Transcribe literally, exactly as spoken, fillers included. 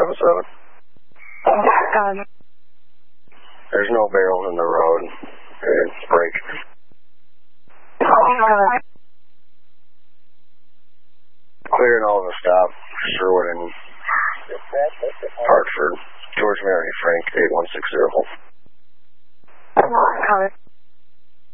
seven seven. Um, There's no barrels in the road. It's break. uh, Clearing all the stop. Sherwood and Hartford. George Mary Frank eight one six zero. uh,